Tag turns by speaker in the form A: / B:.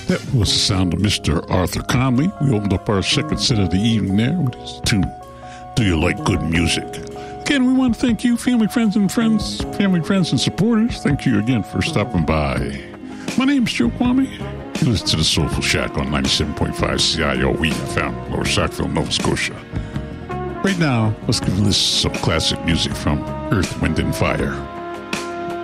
A: That was the sound of Mr. Arthur Conley. We opened up our second set of the evening there with his tune, Do You Like Good Music? Again, we want to thank you, family, friends, and supporters. Thank you again for stopping by. My name is Joe Kwame. You listen to the Soulful Shack on 97.5 CIOE FM, Lower Sackville, Nova Scotia. Right now, let's give a list of some classic music from Earth, Wind, and Fire.